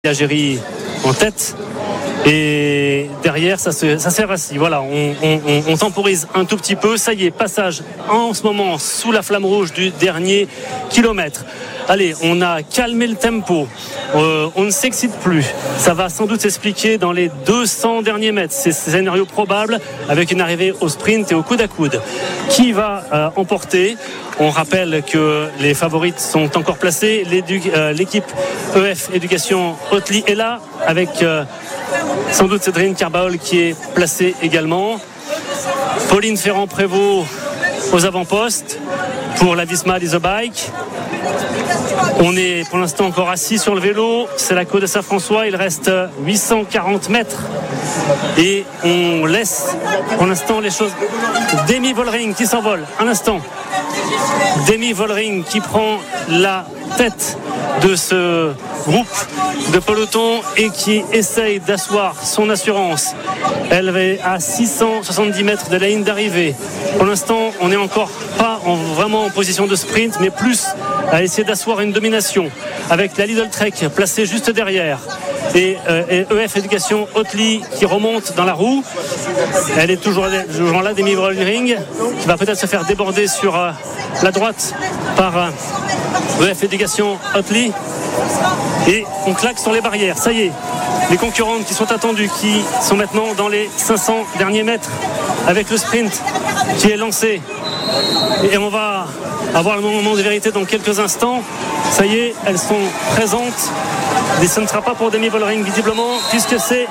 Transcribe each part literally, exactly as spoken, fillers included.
Agéry en tête. Et derrière, ça, se, ça s'est rassis. Voilà, on, on, on temporise un tout petit peu. Ça y est, passage en ce moment sous la flamme rouge du dernier kilomètre. Allez, on a calmé le tempo. Euh, on ne s'excite plus. Ça va sans doute s'expliquer dans les deux cents derniers mètres. C'est un scénario probable avec une arrivée au sprint et au coude à coude. Qui va euh, emporter ? On rappelle que les favorites sont encore placées. Euh, l'équipe E F Éducation Hautely est là avec euh, sans doute Cédrine Carbaol qui est placée également. Pauline Ferrand-Prévot aux avant-postes pour la Visma Lease a Bike. On est pour l'instant encore assis sur le vélo. C'est la côte de Saint-François. Il reste huit cent quarante mètres. Et on laisse pour l'instant les choses. Demi Vollering qui s'envole. Un instant. Demi Vollering qui prend la tête de ce groupe de peloton et qui essaye d'asseoir son assurance. Elle est à six cent soixante-dix mètres de la ligne d'arrivée. Pour l'instant, on n'est encore pas en, vraiment en position de sprint, mais plus à essayer d'asseoir une domination avec la Lidl Trek placée juste derrière. Et, euh, et E F Éducation Hautely qui remonte dans la roue. Elle est toujours, toujours là, Demi Vollering qui va peut-être se faire déborder sur euh, la droite par euh, E F Éducation Hautely. Et on claque sur les barrières. Ça y est, les concurrentes qui sont attendues, qui sont maintenant dans les cinq cents derniers mètres avec le sprint qui est lancé. Et on va avoir le moment de vérité dans quelques instants. Ça y est, elles sont présentes. Et ce ne sera pas pour Demi Vollering visiblement, puisque c'est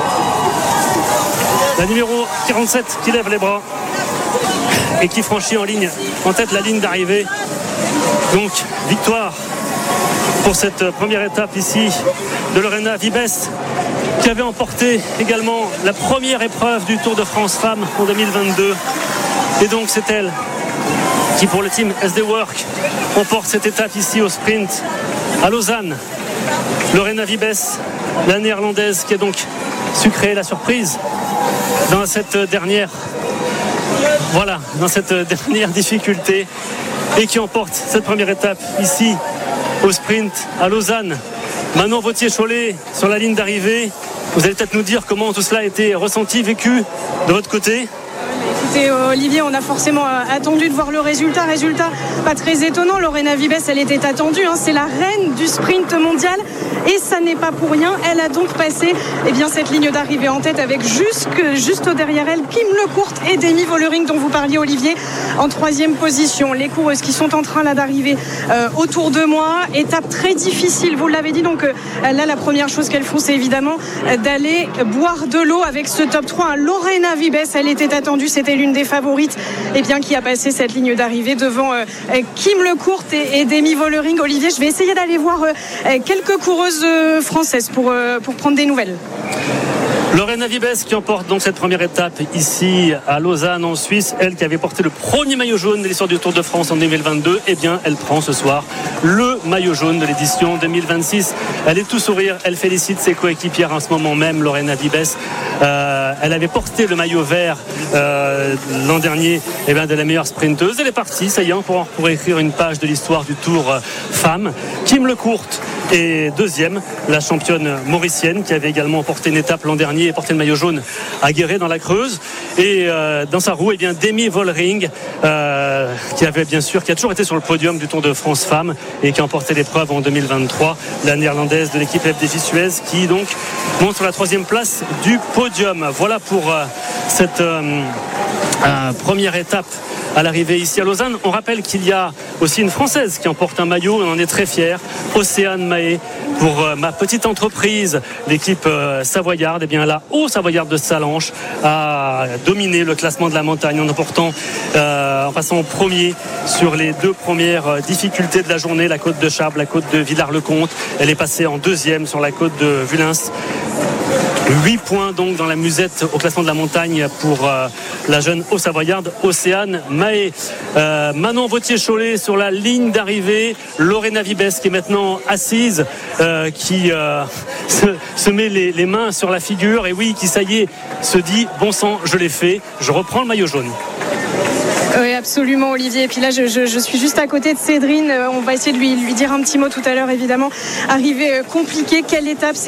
la numéro quarante-sept qui lève les bras et qui franchit en ligne, en tête la ligne d'arrivée. Donc victoire pour cette première étape ici de Lorena Vibes, qui avait emporté également la première épreuve du Tour de France Femmes en deux mille vingt-deux. Et donc c'est elle qui, pour le team S D Work, emporte cette étape ici au sprint à Lausanne. Lorena Vibes, la néerlandaise, qui a donc su créer la surprise dans cette dernière voilà, dans cette dernière difficulté et qui emporte cette première étape ici au sprint à Lausanne. Manon Vautier-Cholet sur la ligne d'arrivée. Vous allez peut-être nous dire comment tout cela a été ressenti, vécu de votre côté. Écoutez, Olivier, on a forcément attendu de voir le résultat. Résultat pas très étonnant. Lorena Vibes, elle était attendue. Hein. C'est la reine du sprint mondial. Et ça n'est pas pour rien. Elle a donc passé eh bien, cette ligne d'arrivée en tête avec jusque, juste derrière elle Kim Lecourt et Demi Vollering dont vous parliez, Olivier, en troisième position. Les coureuses qui sont en train là d'arriver euh, autour de moi. Étape très difficile, vous l'avez dit. Donc euh, là, la première chose qu'elles font, c'est évidemment euh, d'aller boire de l'eau avec ce top trois. Lorena Vibes, elle était attendue. C'était l'une des favorites eh bien, qui a passé cette ligne d'arrivée devant euh, Kim Lecourt et, et Demi Vollering. Olivier, je vais essayer d'aller voir euh, quelques coureuses françaises pour, euh, pour prendre des nouvelles. Lorena Vibes qui emporte donc cette première étape ici à Lausanne en Suisse. Elle qui avait porté le premier maillot jaune de l'histoire du Tour de France en deux mille vingt-deux, eh bien elle prend ce soir le maillot jaune de l'édition deux mille vingt-six. Elle est tout sourire, elle félicite ses coéquipières en ce moment même. Lorena Vibes, euh, elle avait porté le maillot vert euh, l'an dernier eh bien, de la meilleure sprinteuse. Elle est partie, ça y est, pour, pour écrire une page de l'histoire du Tour euh, femme. Kim Lecourt et deuxième, la championne mauricienne qui avait également porté une étape l'an dernier et porté le maillot jaune à Guéret dans la Creuse. Et euh, dans sa roue, eh bien, Demi Vollering euh, qui avait bien sûr, qui a toujours été sur le podium du Tour de France Femmes et qui a emporté l'épreuve en deux mille vingt-trois, la néerlandaise de l'équipe F D J Suez qui donc monte sur la troisième place du podium. Voilà pour euh, cette euh, euh, première étape à l'arrivée ici à Lausanne. On rappelle qu'il y a aussi une Française qui emporte un maillot, on en est très fiers, Océane Mahé, pour euh, ma petite entreprise, l'équipe euh, savoyarde. Et bien la Haut-Savoyarde de Salanches a dominé le classement de la montagne en emportant, euh, en passant au premier sur les deux premières euh, difficultés de la journée, la côte de Chartres, la côte de Villars-le-Comte. Elle est passée en deuxième sur la côte de Vulins. huit points donc dans la musette au classement de la montagne pour euh, la jeune Haut-Savoyarde Océane Mahé. Euh, Manon Vautier-Cholet sur la ligne d'arrivée. Lorena Vibes qui est maintenant assise, euh, qui euh, se, se met les, les mains sur la figure et oui, qui ça y est, se dit bon sang, je l'ai fait, je reprends le maillot jaune. Oui, absolument, Olivier. Et puis là, je, je, je suis juste à côté de Cédrine. On va essayer de lui, lui dire un petit mot tout à l'heure, évidemment. Arrivée compliquée, quelle étape c'est